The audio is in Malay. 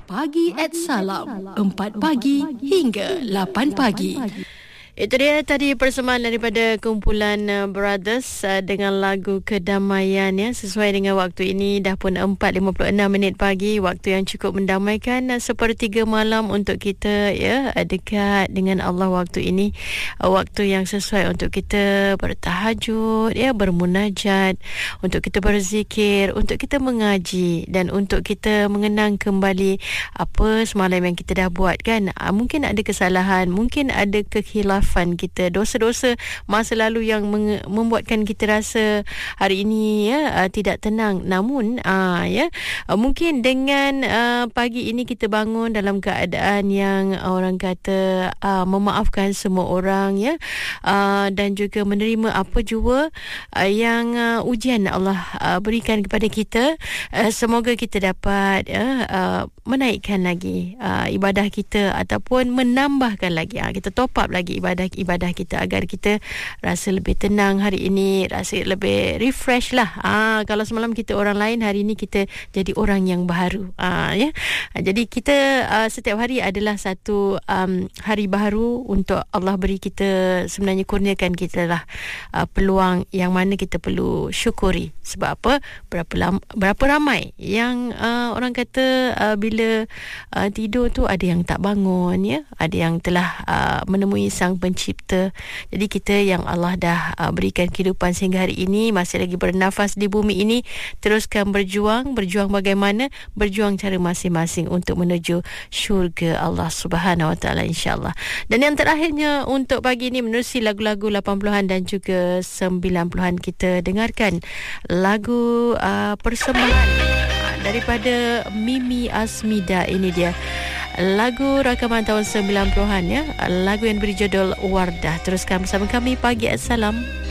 Pagi at Salam 4 pagi hingga 8 pagi. Itu dia tadi persembahan daripada kumpulan Brothers dengan lagu Kedamaian ya. Sesuai dengan waktu ini dah pun 4.56 pagi, waktu yang cukup mendamaikan sepertiga malam untuk kita ya, dekat dengan Allah. Waktu ini waktu yang sesuai untuk kita bertahajud ya, bermunajat, untuk kita berzikir, untuk kita mengaji dan untuk kita mengenang kembali apa semalam yang kita dah buat kan. Mungkin ada kesalahan, mungkin ada kekhilafan kita, dosa-dosa masa lalu yang membuatkan kita rasa hari ini ya tidak tenang. Namun mungkin dengan pagi ini kita bangun dalam keadaan yang orang kata memaafkan semua orang ya, dan juga menerima apa jua yang ujian Allah berikan kepada kita. Semoga kita dapat menaikkan lagi ibadah kita ataupun menambahkan lagi, kita top up lagi ibadah kita agar kita rasa lebih tenang hari ini, rasa lebih refresh lah. Kalau semalam kita orang lain, hari ini kita jadi orang yang baru ya. Jadi kita setiap hari adalah satu hari baru untuk Allah beri kita, sebenarnya kurniakan kita lah peluang yang mana kita perlu syukuri. Sebab apa? Berapa ramai yang orang kata bila tidur tu ada yang tak bangun ya, ada yang telah menemui Sang Pencipta. Jadi kita yang Allah dah berikan kehidupan sehingga hari ini, masih lagi bernafas di bumi ini, teruskan berjuang bagaimana? Berjuang cara masing-masing untuk menuju syurga Allah Subhanahu Wa Taala, insya-Allah. Dan yang terakhirnya untuk pagi ini, menerusi lagu-lagu 80-an dan juga 90-an, kita dengarkan lagu persembahan daripada Mimi Asmida. Ini dia lagu rakaman tahun 90-an ya, lagu yang berjudul Wardah. Teruskan bersama kami Pagi Assalam.